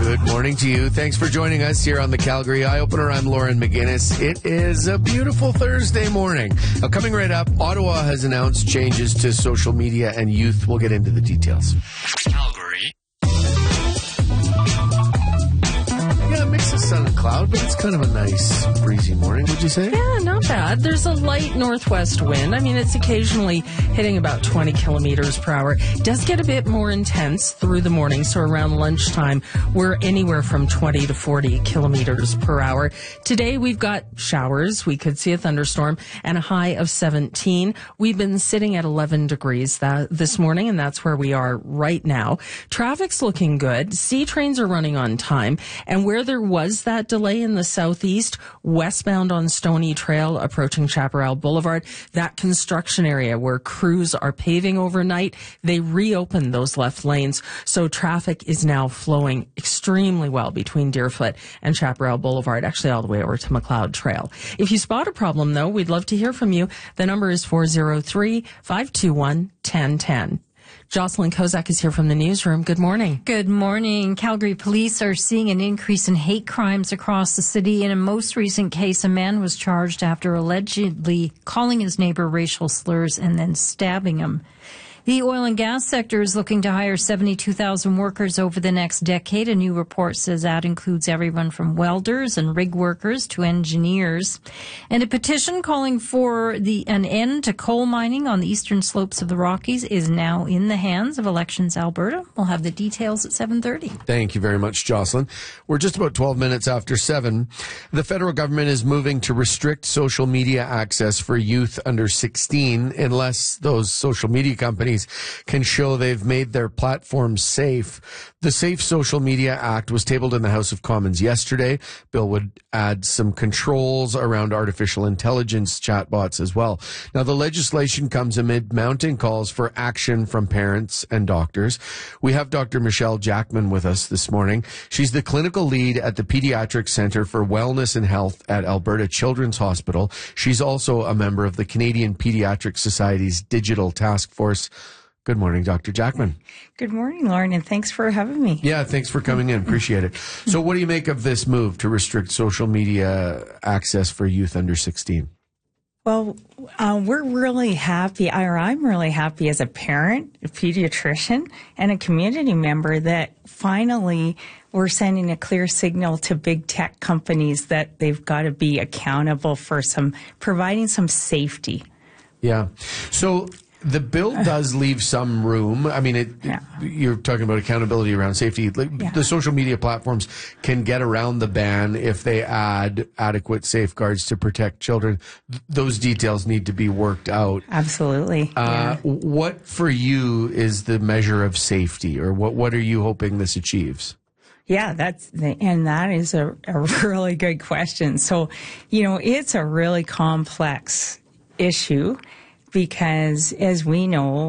Good morning to you. Thanks for joining us here on the Calgary Eye Opener. I'm Lauren McGinnis. It is a beautiful Thursday morning. Now, coming right up, Ottawa has announced changes to social media and youth. We'll get into the details. Calgary. Yeah, a mix of sun and cloud, but it's kind of a nice breezy morning, would you say? Yeah, not bad. There's a light northwest wind. I mean, it's occasionally hitting about 20 kilometers per hour. It does get a bit more intense through the morning, so around lunchtime, we're anywhere from 20 to 40 kilometers per hour. Today, we've got showers. We could see a thunderstorm and a high of 17. We've been sitting at 11 degrees this morning, and that's where we are right now. Traffic's looking good. C trains are running on time, and where there was that delay in the southeast, westbound on Stony Trail approaching Chaparral Boulevard, that construction area where crews are paving overnight, they reopened those left lanes. So traffic is now flowing extremely well between Deerfoot and Chaparral Boulevard, actually all the way over to McLeod Trail. If you spot a problem, though, we'd love to hear from you. The number is 403-521-1010. Jocelyn Kozak is here from the newsroom. Good morning. Good morning. Calgary police are seeing an increase in hate crimes across the city. In a most recent case, a man was charged after allegedly calling his neighbor racial slurs and then stabbing him. The oil and gas sector is looking to hire 72,000 workers over the next decade. A new report says that includes everyone from welders and rig workers to engineers. And a petition calling for an end to coal mining on the eastern slopes of the Rockies is now in the hands of Elections Alberta. We'll have the details at 7:30. Thank you very much, Jocelyn. We're just about 12 minutes after 7. The federal government is moving to restrict social media access for youth under 16 unless those social media companies can show they've made their platforms safe. The Safe Social Media Act was tabled in the House of Commons yesterday. Bill would add some controls around artificial intelligence chatbots as well. Now, the legislation comes amid mounting calls for action from parents and doctors. We have Dr. Michelle Jackman with us this morning. She's the clinical lead at the Pediatric Centre for Wellness and Health at Alberta Children's Hospital. She's also a member of the Canadian Pediatric Society's Digital Task Force. Good morning, Dr. Jackman. Good morning, Lauren, and thanks for having me. Yeah, thanks for coming in. Appreciate it. So what do you make of this move to restrict social media access for youth under 16? Well, we're really happy, or I'm really happy as a parent, a pediatrician, and a community member that finally we're sending a clear signal to big tech companies that they've got to be accountable for providing some safety. Yeah. So the bill does leave some room. I mean, you're talking about accountability around safety. The social media platforms can get around the ban if they add adequate safeguards to protect children. Those details need to be worked out. Absolutely. What for you is the measure of safety, or what are you hoping this achieves? Yeah, that is a really good question. So, it's a really complex issue because, as we know,